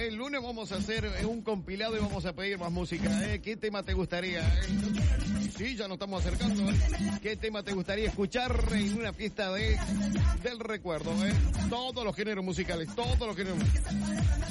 El lunes vamos a hacer un compilado y vamos a pedir más música. ¿Qué tema te gustaría? Sí, ya nos estamos acercando. ¿Qué tema te gustaría escuchar en una fiesta del recuerdo? Todos los géneros musicales, todos los géneros musicales.